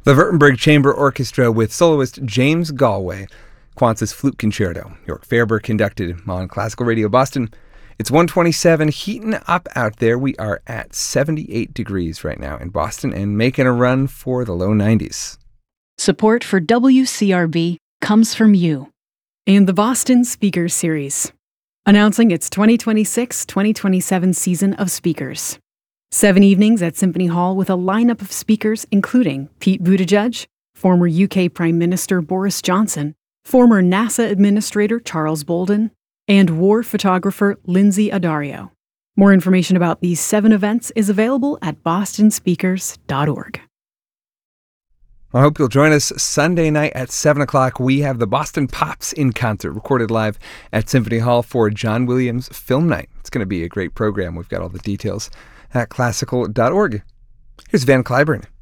The Württemberg Chamber Orchestra with soloist James Galway, Quantz' Flute Concerto. York Faerber conducted on Classical Radio Boston. It's 1:27, heating up out there. We are at 78 degrees right now in Boston and making a run for the low 90s. Support for WCRB comes from you and the Boston Speakers Series, announcing its 2026-2027 season of speakers. 7 evenings at Symphony Hall with a lineup of speakers including Pete Buttigieg, former UK Prime Minister Boris Johnson, former NASA Administrator Charles Bolden, and war photographer Lindsay Addario. More information about these 7 events is available at bostonspeakers.org. I hope you'll join us Sunday night at 7 o'clock. We have the Boston Pops in concert, recorded live at Symphony Hall for John Williams Film Night. It's going to be a great program. We've got all the details at classical.org. Here's Van Cliburn.